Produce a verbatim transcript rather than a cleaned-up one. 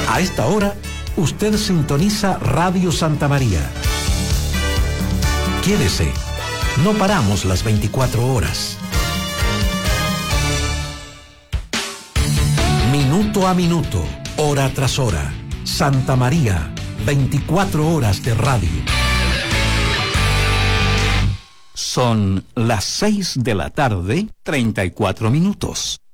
A esta hora, usted sintoniza Radio Santa María. Quédese, no paramos las veinticuatro horas. Minuto a minuto, hora tras hora. Santa María, veinticuatro horas de radio. Son las seis de la tarde, treinta y cuatro minutos.